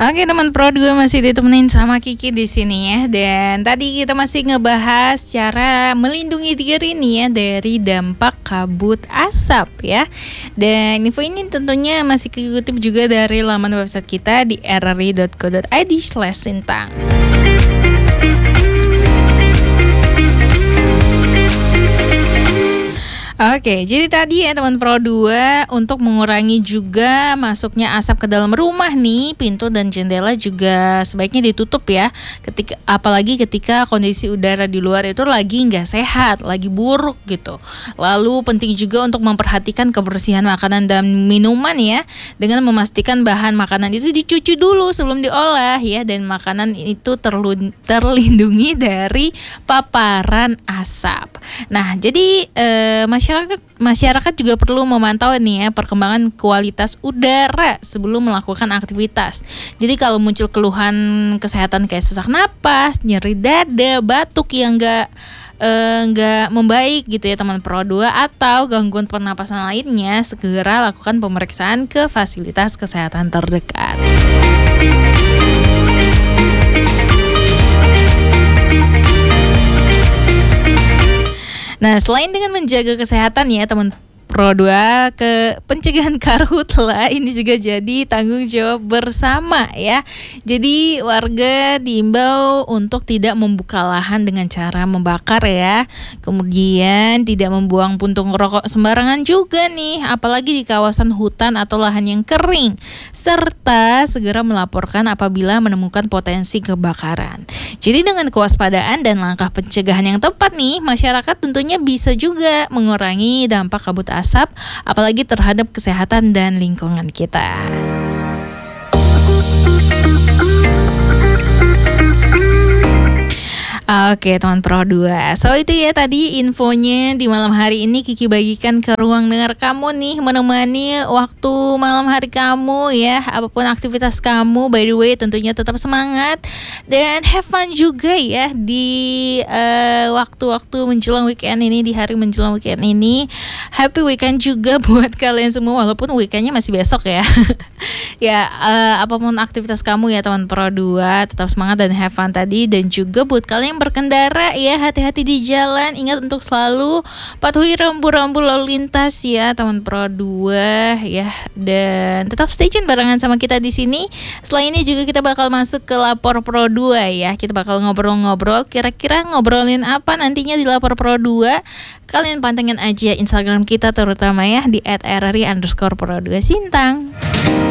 Oke teman Pro 2 masih ditemenin sama Kiki di sini ya. Dan tadi kita masih ngebahas cara melindungi diri nih ya dari dampak kabut asap ya. Dan info ini tentunya masih kutip juga dari laman website kita di rri.co.id/sintang. Oke, jadi tadi ya teman Pro 2 untuk mengurangi juga masuknya asap ke dalam rumah nih, pintu dan jendela juga sebaiknya ditutup ya. Apalagi ketika kondisi udara di luar itu lagi nggak sehat, lagi buruk gitu. Lalu penting juga untuk memperhatikan kebersihan makanan dan minuman ya, dengan memastikan bahan makanan itu dicuci dulu sebelum diolah ya, dan makanan itu terlindungi dari paparan asap. Nah, jadi masyarakat juga perlu memantau nih ya perkembangan kualitas udara sebelum melakukan aktivitas. Jadi kalau muncul keluhan kesehatan kayak sesak napas, nyeri dada, batuk yang nggak membaik gitu ya teman Pro 2, atau gangguan pernapasan lainnya, segera lakukan pemeriksaan ke fasilitas kesehatan terdekat. Nah, selain dengan menjaga kesehatan ya teman Pro 2, ke pencegahan karhutla ini juga jadi tanggung jawab bersama ya. Jadi warga diimbau untuk tidak membuka lahan dengan cara membakar ya. Kemudian tidak membuang puntung rokok sembarangan juga nih, apalagi di kawasan hutan atau lahan yang kering. Serta segera melaporkan apabila menemukan potensi kebakaran. Jadi dengan kewaspadaan dan langkah pencegahan yang tepat nih, masyarakat tentunya bisa juga mengurangi dampak kabut asap, apalagi terhadap kesehatan dan lingkungan kita. Oke teman Pro 2, so itu ya tadi infonya di malam hari ini Kiki bagikan ke ruang dengar kamu nih, menemani waktu malam hari kamu ya, apapun aktivitas kamu. By the way tentunya tetap semangat dan have fun juga ya di waktu-waktu menjelang weekend ini, di hari menjelang weekend ini. Happy weekend juga buat kalian semua, walaupun weekendnya masih besok ya. Ya apapun aktivitas kamu ya teman Pro 2, tetap semangat dan have fun tadi. Dan juga buat kalian berkendara ya, hati-hati di jalan, ingat untuk selalu patuhi rambu-rambu lalu lintas ya teman Pro 2 ya, dan tetap stay tune barengan sama kita di sini. Setelah ini juga kita bakal masuk ke Lapor Pro 2 ya, kita bakal ngobrol-ngobrol, kira-kira ngobrolin apa nantinya di Lapor Pro 2. Kalian pantengin aja Instagram kita terutama ya di @rri_pro2sintang.